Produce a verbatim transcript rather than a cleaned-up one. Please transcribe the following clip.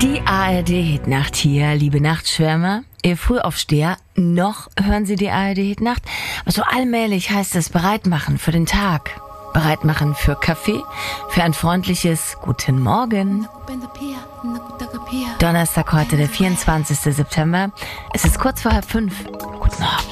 Die A R D-Hitnacht hier, liebe Nachtschwärmer. Ihr Frühaufsteher, noch hören Sie die A R D-Hitnacht. Aber so allmählich heißt es bereitmachen für den Tag. Bereitmachen für Kaffee, für ein freundliches Guten Morgen. Donnerstag heute, der vierundzwanzigster September. Es ist kurz vor halb fünf. Guten Morgen.